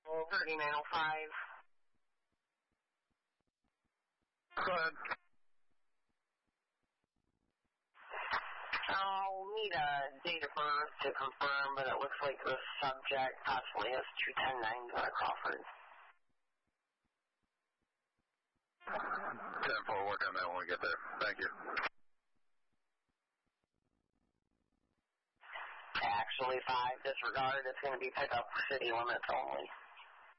3905. Go ahead. I'll need a date of birth to confirm, but it looks like the subject possibly has 210-9 Crawford. 10-4, work on that when we get there. Thank you. Actually, 5, disregard. It's going to be pickup city limits only.